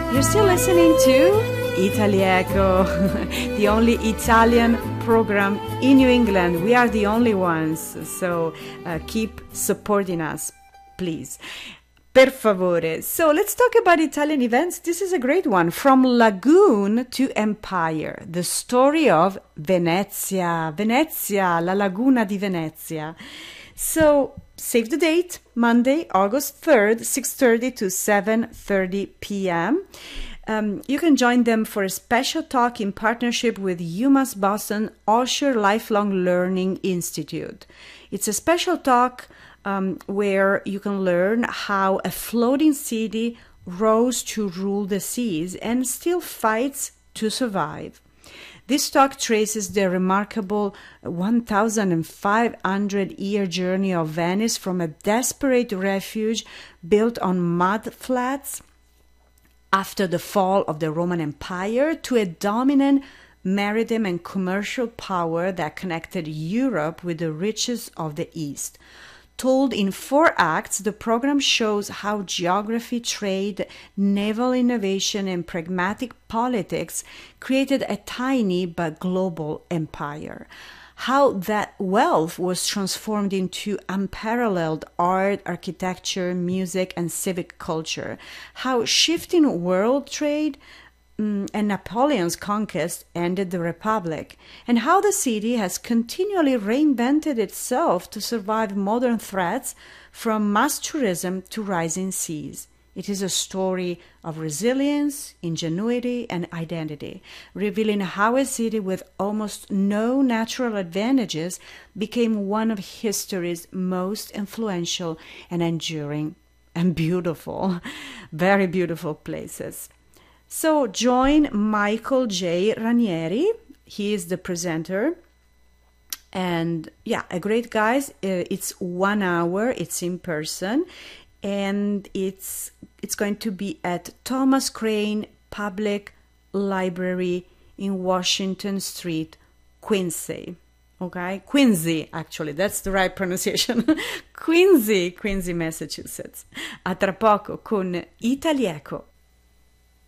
You're still listening to Italieco, the only Italian program in New England. We are the only ones, so keep supporting us, please. Per favore. So let's talk about Italian events. This is a great one. From Lagoon to Empire, the story of Venezia. Venezia, la Laguna di Venezia. So save the date, Monday, August 3rd, 6:30 to 7:30 p.m. You can join them for a special talk in partnership with UMass Boston Osher Lifelong Learning Institute. It's a special talk where you can learn how a floating city rose to rule the seas and still fights to survive. This talk traces the remarkable 1,500-year journey of Venice from a desperate refuge built on mud flats after the fall of the Roman Empire to a dominant maritime and commercial power that connected Europe with the riches of the East. Told in 4 acts, the program shows how geography, trade, naval innovation, and pragmatic politics created a tiny but global empire. How that wealth was transformed into unparalleled art, architecture, music, and civic culture. How shifting world trade and Napoleon's conquest ended the Republic, and how the city has continually reinvented itself to survive modern threats from mass tourism to rising seas. It is a story of resilience, ingenuity, and identity, revealing how a city with almost no natural advantages became one of history's most influential and enduring and beautiful, very beautiful places. So join Michael J. Ranieri. He is the presenter. And yeah, a great guys. It's 1 hour. It's in person. And it's going to be at Thomas Crane Public Library in Washington Street, Quincy. Okay? Quincy, actually. That's the right pronunciation. Quincy, Massachusetts. A tra poco con Italieco.